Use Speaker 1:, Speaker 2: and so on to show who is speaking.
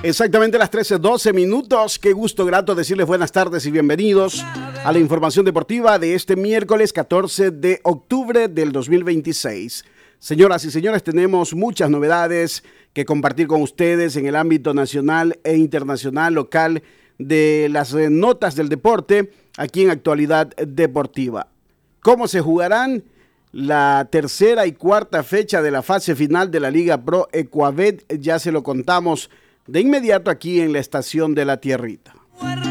Speaker 1: Exactamente las 13:12. Qué gusto grato decirles buenas tardes y bienvenidos a la información deportiva de este miércoles 14 de octubre del 2026. Señoras y señores, tenemos muchas novedades que compartir con ustedes en el ámbito nacional e internacional, local, de las notas del deporte aquí en Actualidad Deportiva. ¿Cómo se jugarán la tercera y cuarta fecha de la fase final de la Liga Pro Ecuabet? Ya se lo contamos de inmediato aquí en la estación de La Tierrita.